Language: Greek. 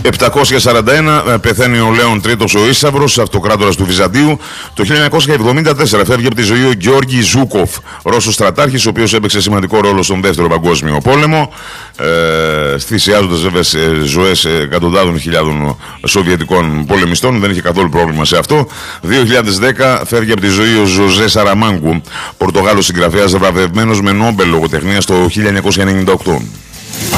741 πεθαίνει ο Λέων Τρίτος ο Ίσαυρος, αυτοκράτορας του Βυζαντίου. Το 1974 φεύγει από τη ζωή ο Γιώργη Ζούκοφ, Ρώσος στρατάρχης, ο οποίος έπαιξε σημαντικό ρόλο στον Δεύτερο Παγκόσμιο Πόλεμο, θυσιάζοντας βέβαια ζωές εκατοντάδων χιλιάδων Σοβιετικών πολεμιστών. Δεν είχε καθόλου πρόβλημα σε αυτό. 2010 φεύγει από τη ζωή ο Ζωζέ Σαραμάνκου, Πορτογάλος συγγραφέας, βραβευμένος με Νόμπελ λογοτεχνίας το 1998.